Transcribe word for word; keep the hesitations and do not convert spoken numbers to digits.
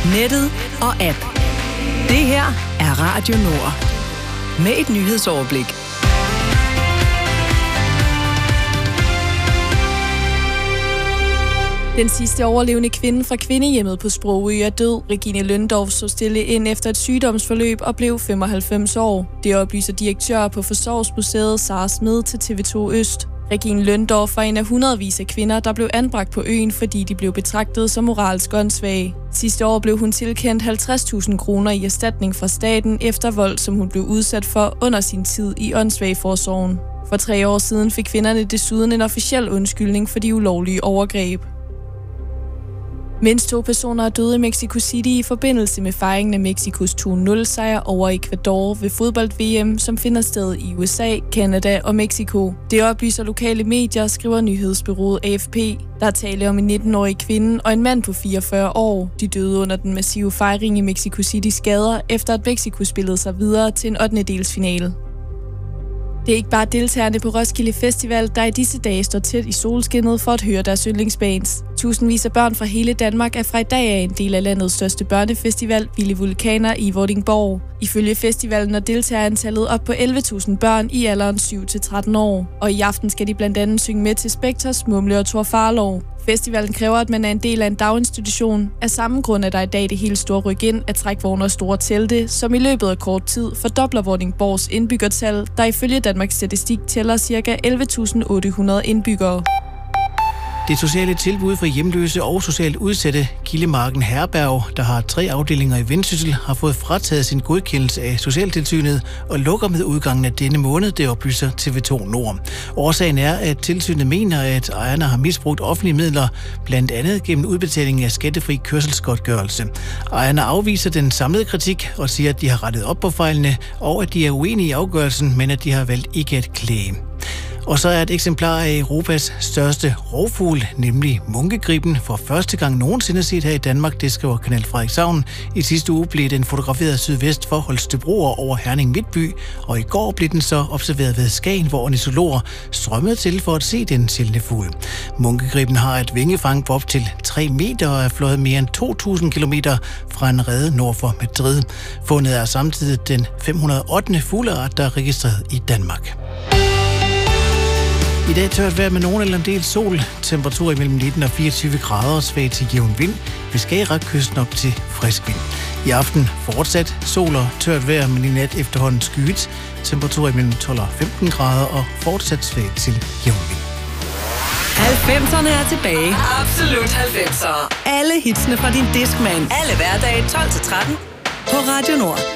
nettet og app. Det her er Radio Nord. Med et nyhedsoverblik. Den sidste overlevende kvinde fra kvindehjemmet på Sprogø er død. Regine Løndorf så stille ind efter et sygdomsforløb og blev femoghalvfems år. Det oplyser direktør på Forsorgsmuseet Sara Smed til T V to Øst. Regine Løndorf var en af hundredvis af kvinder, der blev anbragt på øen, fordi de blev betragtet som moralsk åndssvage. Sidste år blev hun tilkendt halvtreds tusind kroner i erstatning fra staten efter vold, som hun blev udsat for under sin tid i åndssvageforsorgen. For tre år siden fik kvinderne desuden en officiel undskyldning for de ulovlige overgreb. Mindst to personer er døde i Mexico City i forbindelse med fejringen af Mexikos to nul sejr over Ecuador ved fodbold-V M, som finder sted i U S A, Canada og Mexico. Det oplyser lokale medier, skriver nyhedsbureauet A F P. Der er tale om en nitten-årig kvinde og en mand på fireogfyrre år. De døde under den massive fejring i Mexico Citys gader, efter at Mexico spillede sig videre til en ottendedelsfinale. Det er ikke bare deltagerne på Roskilde Festival, der i disse dage står tæt i solskinnet for at høre deres yndlingsbands. Tusindvis af børn fra hele Danmark er fra i dag af en del af landets største børnefestival, Vilde Vulkaner i Vordingborg. Ifølge festivalen er deltagerantallet op på elleve tusind børn i alderen syv til tretten år. Og i aften skal de blandt andet synge med til Spektors, Mumle og Thor Farlov. Festivalen kræver, at man er en del af en daginstitution. Af samme grund er der i dag det helt store ryk ind af trækvogne og store telte, som i løbet af kort tid fordobler Vordingborgs indbyggertal, der ifølge Danmarks Statistik tæller ca. elleve tusind otte hundrede indbyggere. Det sociale tilbud for hjemløse og socialt udsatte Kildemarken Herberg, der har tre afdelinger i Vendsyssel, har fået frataget sin godkendelse af Socialtilsynet og lukker med udgangen af denne måned, det oplyser T V to Nord. Årsagen er, at tilsynet mener, at ejerne har misbrugt offentlige midler, blandt andet gennem udbetaling af skattefri kørselsgodtgørelse. Ejerne afviser den samlede kritik og siger, at de har rettet op på fejlene, og at de er uenige i afgørelsen, men at de har valgt ikke at klage. Og så er et eksemplar af Europas største rovfugl, nemlig munkegriben, for første gang nogensinde set her i Danmark, det skriver Kanal Frederikshavn. I sidste uge blev den fotograferet sydvest for Holstebro over Herning Midtby, og i går blev den så observeret ved Skagen, hvor ornitologer strømmede til for at se den sjældne fugl. Munkegriben har et vingefang på op til tre meter og er fløjet mere end to tusind kilometer fra en rede nord for Madrid. Fundet er samtidig den fem hundrede og ottende fugleart, der er registreret i Danmark. I dag tørt vejr med nogen eller en del sol. Temperatur imellem nitten og fireogtyve grader og svag til jævn vind. Vi skal i Skagerrak-kysten op til frisk vind. I aften fortsat sol og tørt vejr, men i nat efterhånden skyet. Temperatur imellem tolv og femten grader og fortsat svag til jævn vind. halvfemserne er tilbage. Absolut halvfemsere. Alle hitsene fra din Discman. Alle hverdage tolv til tretten på Radio Nord.